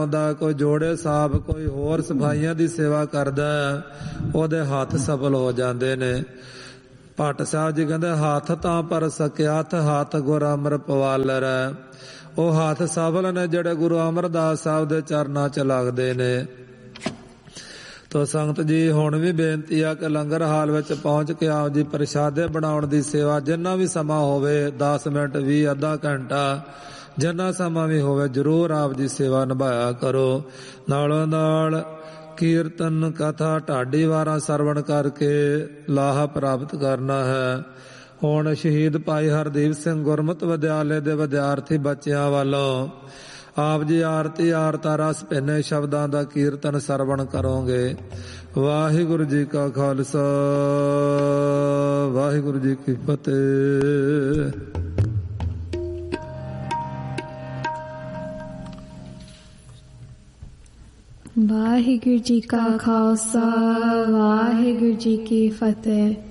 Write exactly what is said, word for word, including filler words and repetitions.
ਦਾ ਕੋਈ ਜੋੜੇ ਸਾਬ, ਕੋਈ ਹੋਰ ਸਫਾਈਆਂ ਦੀ ਸੇਵਾ ਕਰਦਾ, ਉਹਦੇ ਹੱਥ ਸਫਲ ਹੋ ਜਾਂਦੇ ਨੇ। ਭੱਟ ਸਾਹਿਬ ਜੀ ਕਹਿੰਦੇ ਹੱਥ ਤਾਂ ਪਰ ਸਕਿਆਥ, ਹੱਥ ਗੁਰ ਅਮਰ ਪਵਾਲਰ। ਉਹ ਹੱਥ ਸਫਲ ਨੇ ਜਿਹੜੇ ਗੁਰੂ ਅਮਰਦਾਸ ਸਾਹਿਬ ਦੇ ਚਰਨਾਂ ਚ ਲੱਗਦੇ ਨੇ। ਤੋ ਸੰਗਤ ਜੀ ਹੁਣ ਵੀ ਬੇਨਤੀ ਆ ਕਿ ਲੰਗਰ ਹਾਲ ਵਿੱਚ ਪਹੁੰਚ ਕੇ ਆਪ ਜੀ ਪ੍ਰਸ਼ਾਦੇ ਬਣਾਉਣ ਦੀ ਸੇਵਾ ਜਿੰਨਾ ਵੀ ਸਮਾਂ ਹੋਵੇ, ਦਸ ਮਿੰਟ, ਵੀਹ, ਅੱਧਾ ਘੰਟਾ, ਜਿੰਨਾ ਸਮਾਂ ਵੀ ਹੋਵੇ, ਜ਼ਰੂਰ ਆਪ ਜੀ ਸੇਵਾ ਨਿਭਾਇਆ ਕਰੋ। ਨਾਲੋਂ ਨਾਲ ਕੀਰਤਨ ਕਥਾ ਢਾਡੀ ਵਾਰਾਂ ਸਰਵਣ ਕਰਕੇ ਲਾਹਾ ਪ੍ਰਾਪਤ ਕਰਨਾ ਹੈ। ਹੁਣ ਸ਼ਹੀਦ ਭਾਈ ਹਰਦੀਪ ਸਿੰਘ ਗੁਰਮਤਿ ਵਿਦਿਆਲੇ ਦੇ ਵਿਦਿਆਰਥੀ ਬੱਚਿਆਂ ਵੱਲੋਂ ਆਪ ਜੀ ਆਰਤੀ ਆਰਤਾ ਰਸ ਭਿੰਨੇ ਸ਼ਬਦਾਂ ਦਾ ਕੀਰਤਨ ਸਰਵਣ ਕਰੋਗੇ। ਵਾਹਿਗੁਰੂ ਜੀ ਕਾ ਖਾਲਸਾ, ਵਾਹਿਗੁਰੂ ਜੀ ਕੀ ਫਤਿਹ। ਵਾਹਿਗੁਰੂ ਜੀ ਕਾ ਖਾਲਸਾ, ਵਾਹਿਗੁਰੂ ਜੀ ਕੀ ਫਤਿਹ।